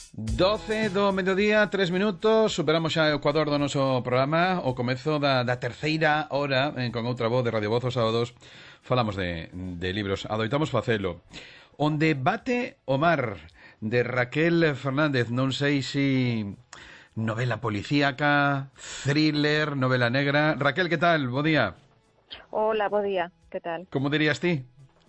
12 do mediodía, 3 minutos. Superamos xa o ecuador do noso programa. O comezo da terceira hora con outra voz de Radio Voz os sábados. Falamos de libros. Adoitamos facelo. Onde bate o mar, de Raquel Fernández. Non sei se novela policíaca, thriller, novela negra. Raquel, que tal? Bo día. Hola, bo día. Que tal? Como dirías ti?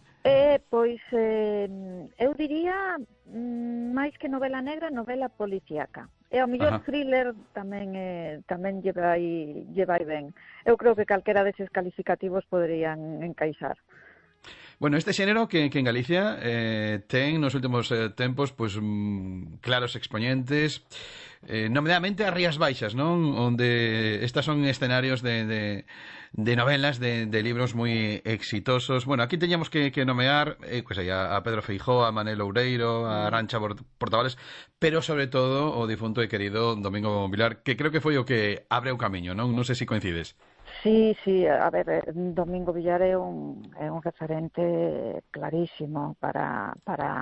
Eu diría máis que novela negra, novela policíaca. E ao mellor thriller tamén llevai ben. Eu creo que calquera deses calificativos poderían encaixar. Bueno, este xénero que en Galicia ten nos últimos tempos pois claros expoñentes, nomeadamente as Rías Baixas, non? Onde estas son escenarios de novelas, de libros moi exitosos. Bueno, aquí teñamos que nomear a Pedro Feijóo, a Manel Oureiro, a Arantxa Portavales, pero sobre todo o difunto e querido Domingo Vilar, que creo que foi o que abre o camiño, non? Non sei se coincides. Sí, a ver, Domingo Villar é un referente clarísimo para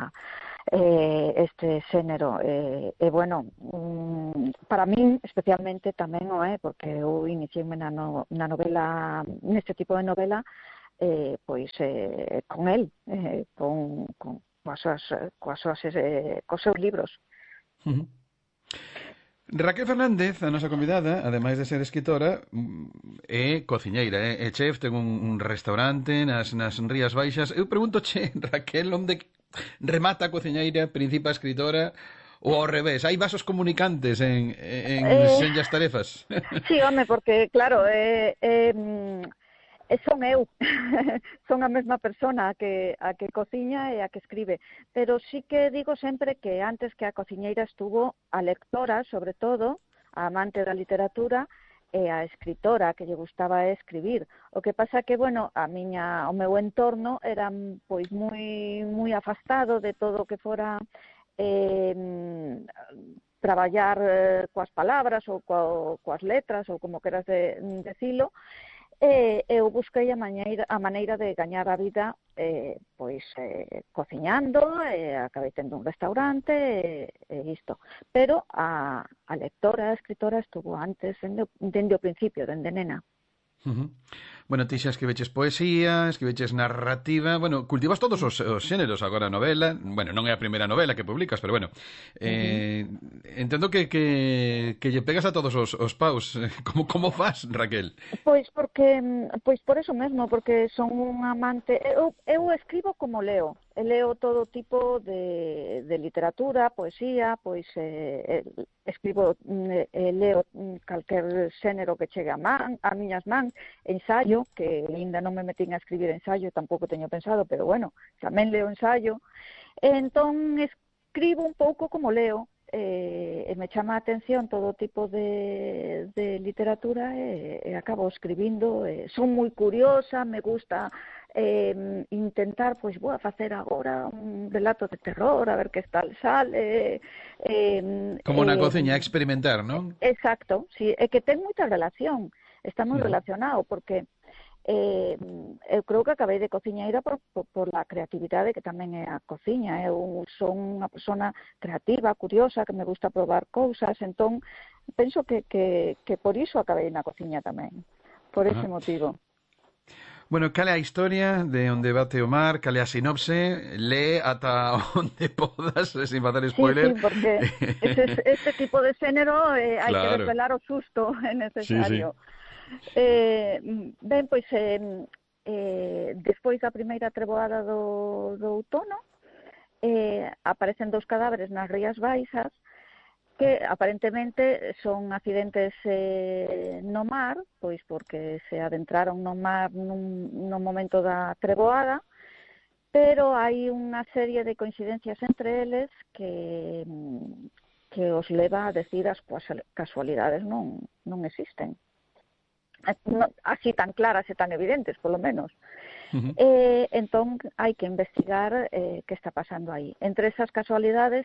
este xénero. Bueno, para min especialmente tamén o é, porque eu iniciei-me na novela, neste tipo de novela, con el, cos seus libros. Raquel Fernández, a nosa convidada, ademais de ser escritora, é cociñeira, é chef, ten un restaurante nas Rías Baixas. Eu preguntoche, Raquel, onde remata a cociñeira, principa a escritora, ou ao revés? Hai vasos comunicantes en senllas tarefas? Sí, home, porque, claro, son eu, son a mesma persona a que cociña e a que escribe, pero sí que digo sempre que antes que a cociñeira estuvo a lectora, sobre todo, a amante da literatura, e a escritora, que lle gustaba escribir. O que pasa que, bueno, o meu entorno era pois moi afastado de todo o que fora traballar coas palabras ou coas letras, ou como queras decilo. Eu busquei a maneira de gañar a vida cociñando, acabei tendo un restaurante e isto, pero a lectora, a escritora estuvo antes, dende o principio, dende nena. Bueno, ti xa escribeches poesía, escribeches narrativa, bueno, cultivas todos os xéneros, agora novela, bueno, non é a primeira novela que publicas, pero bueno, entendo que lle pegas a todos os paus. Como fas, Raquel? Pois por eso mesmo, porque son un amante, eu escribo como leo, leo todo tipo de literatura, poesía, escribo, leo calquer xénero que chegue a miñas mans, ensaio, que ainda non me metín a escribir ensaio, tampouco teño pensado, pero bueno, tamén leo ensaio. Entón, escribo un pouco como leo, e me chama a atención todo tipo de literatura e acabo escribindo. Son moi curiosa, me gusta intentar, facer agora un relato de terror, a ver que tal sale. Como na cociña, experimentar, non? Exacto, sí, é que ten moita relación, está moi relacionado, porque eu creo que acabei de cociñeira por la creatividade que tamén é a cociña. Eu son unha persona creativa, curiosa, que me gusta probar cousas, entón penso que por iso acabei na cociña tamén, por ese motivo. Bueno, cal é a historia de onde bate o mar, cal é a sinopse, lee ata onde podas, sin facer spoiler. Sí, porque este tipo de xénero hai que desvelar o susto, é necesario. Sí. Despois da primeira treboada do outono, aparecen 2 cadáveres nas Rías Baixas que aparentemente son accidentes no mar, pois porque se adentraron no mar no momento da treboada, pero hai unha serie de coincidencias entre eles que os leva a decir as casualidades non existen. Así tan claras e tan evidentes, polo menos. Entón, hai que investigar que está pasando aí. Entre esas casualidades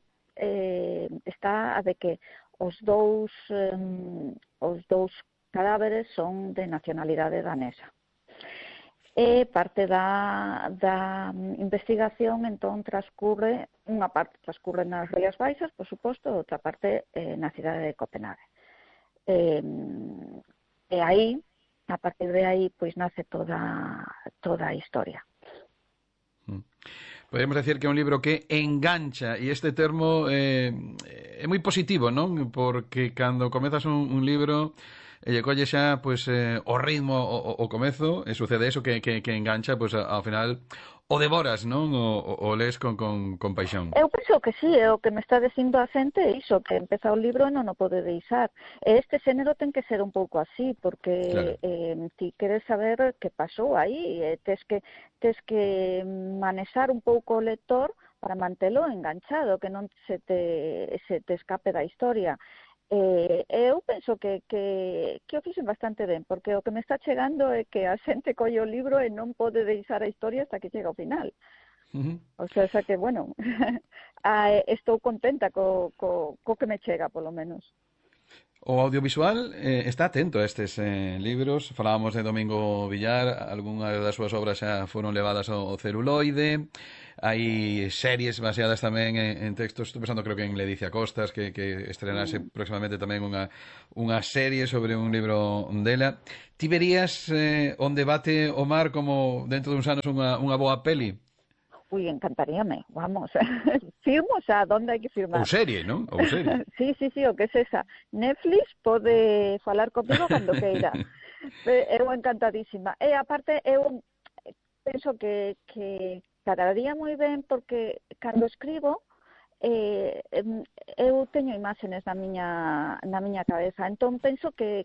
está a de que os dous cadáveres son de nacionalidade danesa. e parte da investigación entón transcurre, unha parte transcurre nas Rías Baixas, por suposto, outra parte na cidade de Copenhague. E aí, a partir de aí, pois nace toda a historia. Podemos decir que é un libro que engancha, e este termo é moi positivo, non? Porque cando comezas un libro e lle colle xa pois, o ritmo o comezo, e sucede eso que engancha, pois ao final o devoras, non? O lees con paixón. Eu penso que sí, é o que me está dicindo a xente, iso, que empeza o libro e non o pode deixar. E este xénero ten que ser un pouco así, porque Claro. ti queres saber que pasou aí, tes que manexar un pouco o lector para mantelo enganchado, que non se te escape da historia. Eu penso que o fixen bastante ben, porque o que me está chegando é que a xente colle o libro e non pode deixar a historia hasta que chega ao final. O sea que, bueno, estou contenta co que me chega, polo menos. O audiovisual está atento a estes libros. Falábamos de Domingo Villar, algunhas das súas obras xa foron levadas ao celuloide. Hai series baseadas tamén en textos. Estou pensando, creo que en Ledicia Costas, que estrenase próximamente tamén unha serie sobre un libro dela. Ti verías onde bate o mar como dentro duns anos unha boa peli? Uy, encantaríame, vamos. Firmo, o sea, ¿dónde hai que Ou firmar? serie, non? Ou serie. Sí, o que es esa. Netflix pode falar comigo cando queira. Eu encantadísima. E aparte, eu penso que quedaría moi ben porque cando escribo eu teño imágenes na miña cabeza. Entón penso que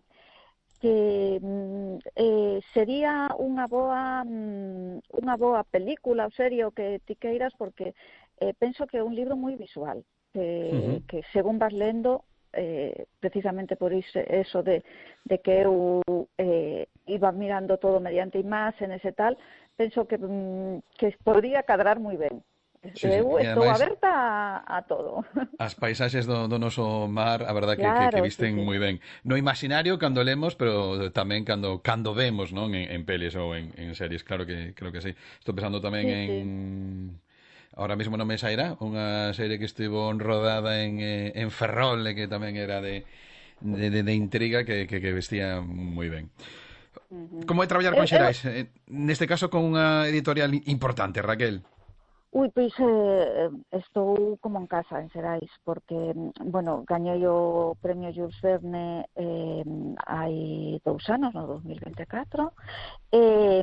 sería unha boa película ou serie o que ti queiras, porque penso que é un libro moi visual, que según vas lendo, precisamente por eso de que eu iba mirando todo mediante imágenes e tal, penso que podría cadrar moi ben. Sí, Eu e estou ademais aberta a todo. as paisaxes do noso mar, a verdad que Claro, visten sí. moi ben. No imaginario cando lemos, pero tamén cando vemos, non? En pelis ou en series, claro que creo que sí. Estou pensando tamén Sí, en sí. ahora mesmo non me sairá unha serie que estivo rodada en Ferrol e que tamén era de intriga que vestía moi ben. Como é traballar con Eu, Xerais? Neste caso con unha editorial importante, Raquel. Pois estou como en casa en Xerais, porque, bueno, gañei o premio Jules Verne hai 2 anos, no 2024, e,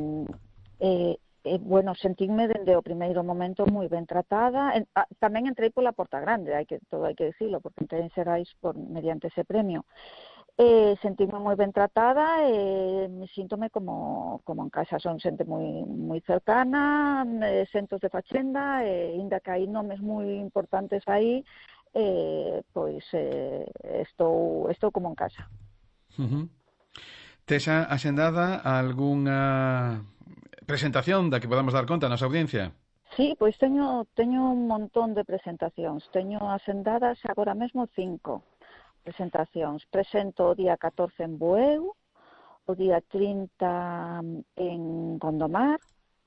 bueno, sentínme dende o primeiro momento moi ben tratada. Tamén entrei pola porta grande, todo hai que dicilo, porque entrei en Xerais mediante ese premio. Sentime moi ben tratada e síntome como en casa. Son xente moi cercana, centos de fachenda, e inda que hai nomes moi importantes aí, pois estou como en casa. Tes axendada algunha presentación da que podamos dar conta a nosa audiencia? Sí, pois teño un montón de presentacións. Teño asendadas agora mesmo 5 presentacións. Presento o día 14 en Bueu, o día 30 en Gondomar,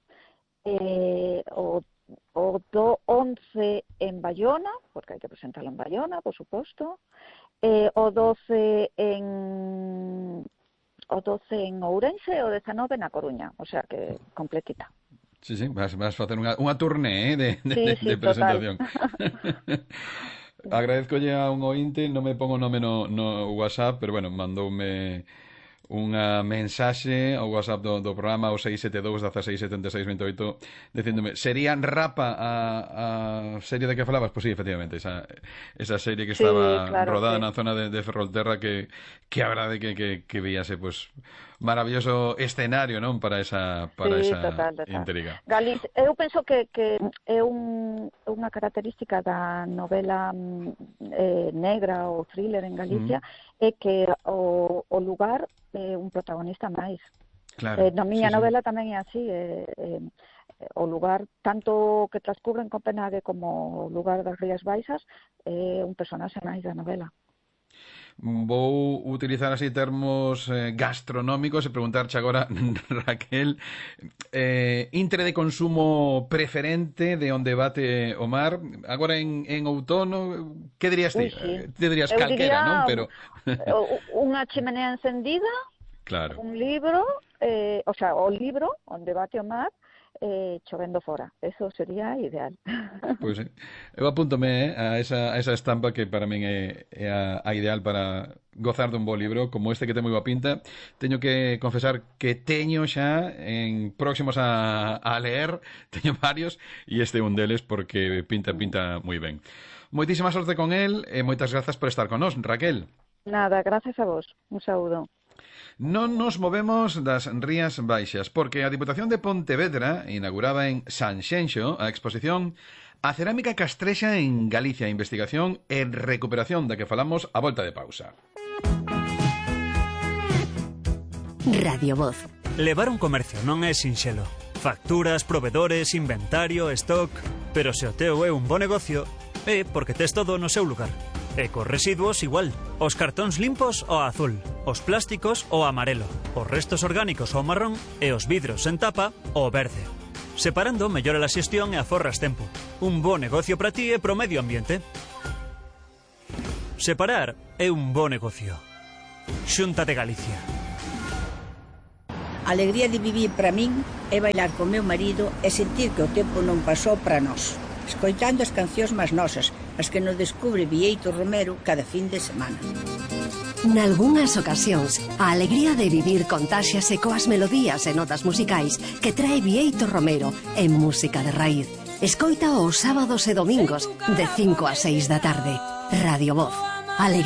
o 11 en Bayona, porque hai que presentarlo en Bayona, por suposto, o 12 en Ourense e o 19 na Coruña, o sea que completita. Sí, vas facer unha turné de Sí, total. presentación. Agradezcolle a un ointe, non me pongo o nome no WhatsApp, pero bueno, mandoume unha mensaxe ao WhatsApp do programa ao 672 16 76 28 dicíndome, serían Rapa a serie de que falabas? Pois sí, efectivamente, esa serie que Sí, estaba claro, rodada sí. na zona de Ferrolterra que a verdade que víase pues maravilloso escenario, non? Para esa Sí, total. intriga. Galicia, eu penso que é unha característica da novela negra ou thriller en Galicia, é que o lugar é un protagonista máis. Claro, Na sí, miña sí. novela tamén é así, o lugar, tanto que transcurre en Copenhague como o lugar das Rías Baixas, é un personaxe máis da novela. Vou utilizar así termos gastronómicos e preguntarche agora, Raquel, intre de consumo preferente de onde bate o mar agora en outono, que dirías ti? Te dirías calquera, non? Pero unha chimenea encendida, claro. un libro, o libro onde bate o mar, chovendo fora. Eso sería ideal. Pois eu apúntome a esa estampa que para min é a ideal para gozar dun bo libro como este que ten moi boa pinta. Teño que confesar que teño xa en próximos a ler, teño varios e este é un deles porque pinta moi ben. Moitísima sorte con el e moitas grazas por estar con nós, Raquel. Nada, gracias a vos. Un saúdo. Non nos movemos das Rías Baixas, porque a Diputación de Pontevedra inauguraba en Sanxenxo a exposición A Cerámica Castrexa en Galicia, investigación e recuperación, da que falamos a volta de pausa. Radio Voz. Levar un comercio non é sinxelo. Facturas, provedores, inventario, stock... Pero se o teu é un bo negocio, é porque tes todo no seu lugar. E cos residuos igual. Os cartóns limpos ao azul, os plásticos ao amarelo, os restos orgánicos ao marrón e os vidros en tapa ao verde. Separando mellora a xestión e aforras tempo. Un bo negocio para ti e pro medio ambiente. Separar é un bo negocio. Xunta de Galicia. A alegría de vivir para min é bailar con meu marido e sentir que o tempo non pasou para nós, escoitando as cancións máis nosas, as que nos descubre Bieito Romero cada fin de semana. Nalgúnas ocasións, a alegría de vivir contáxiase coas melodías e notas musicais que trae Bieito Romero en Música de Raíz. Escoita os sábados e domingos de 5 a 6 da tarde. Radio Voz.